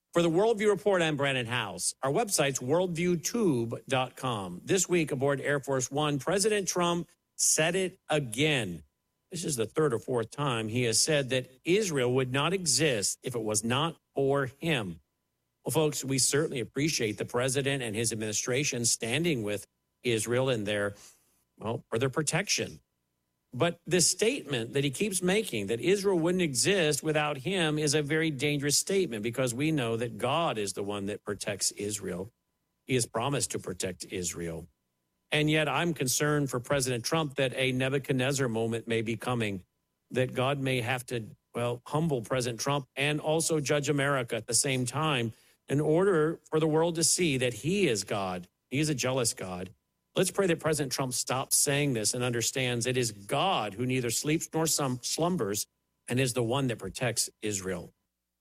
For the Worldview Report, I'm Brandon House. Our website's worldviewtube.com. This week aboard Air Force One, President Trump said it again. This is the third or fourth time he has said that Israel would not exist if it was not for him. Well, folks, we certainly appreciate the president and his administration standing with Israel in for their protection. But this statement that he keeps making, that Israel wouldn't exist without him, is a very dangerous statement because we know that God is the one that protects Israel. He has promised to protect Israel. And yet I'm concerned for President Trump that a Nebuchadnezzar moment may be coming, that God may have to, humble President Trump and also judge America at the same time in order for the world to see that he is God. He is a jealous God. Let's pray that President Trump stops saying this and understands it is God who neither sleeps nor slumbers and is the one that protects Israel.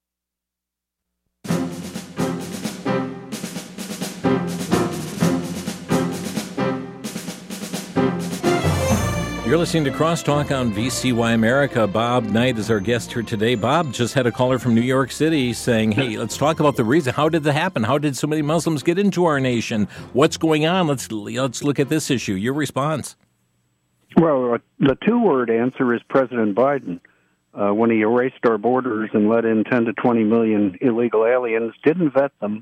You're listening to Crosstalk on VCY America. Bob Knight is our guest here today. Bob just had a caller from New York City saying, hey, let's talk about the reason. How did that happen? How did so many Muslims get into our nation? What's going on? Let's look at this issue. Your response. Well, the two-word answer is President Biden. When he erased our borders and let in 10 to 20 million illegal aliens, didn't vet them.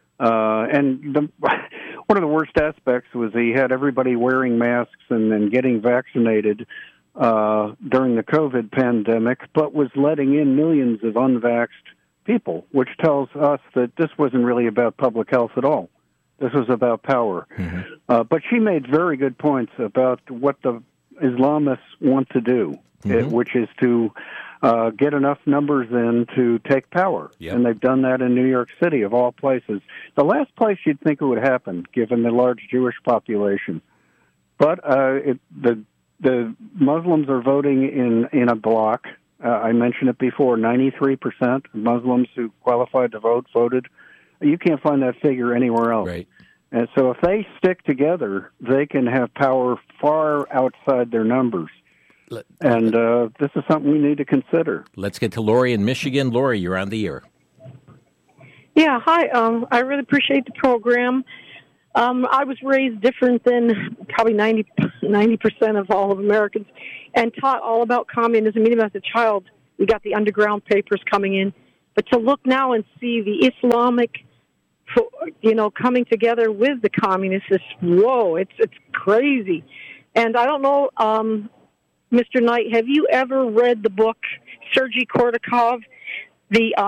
One of the worst aspects was he had everybody wearing masks and getting vaccinated during the COVID pandemic, but was letting in millions of unvaxxed people, which tells us that this wasn't really about public health at all. This was about power. Mm-hmm. But she made very good points about what the Islamists want to do, which is to get enough numbers in to take power. Yep. And they've done that in New York City, of all places. The last place you'd think it would happen, given the large Jewish population. But the Muslims are voting in a block. I mentioned it before, 93% of Muslims who qualified to vote voted. You can't find that figure anywhere else. Right. And so if they stick together, they can have power far outside their numbers. And this is something we need to consider. Let's get to Lori in Michigan. Lori, you're on the air. Yeah, hi. I really appreciate the program. I was raised different than probably 90% of all of Americans and taught all about communism. Even as a child, we got the underground papers coming in. But to look now and see the Islamic, coming together with the communists, it's crazy. And I don't know... Mr. Knight, have you ever read the book Sergei Kordakov, the